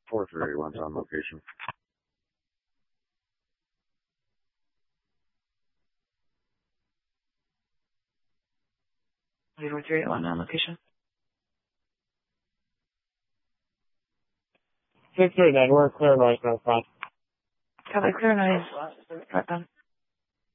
4381's on location. 4381 on location. 639, we're clear noise, no front. Copy, clear noise. Front down.